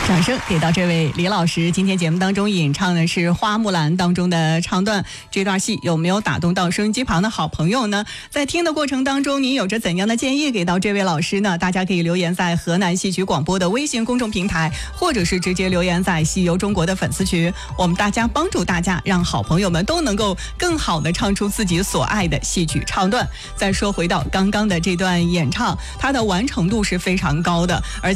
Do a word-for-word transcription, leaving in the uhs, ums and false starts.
掌声给到这位李老师。今天节目当中演唱的是《花木兰》当中的唱段，这段戏有没有打动到收音机旁的好朋友呢？在听的过程当中，您有着怎样的建议给到这位老师呢？大家可以留言在河南戏曲广播的微信公众平台，或者是直接留言在戏游中国的粉丝群，我们大家帮助大家，让好朋友们都能够更好的唱出自己所爱的戏曲唱段。再说回到刚刚的这段演唱，它的完成度是非常高的，而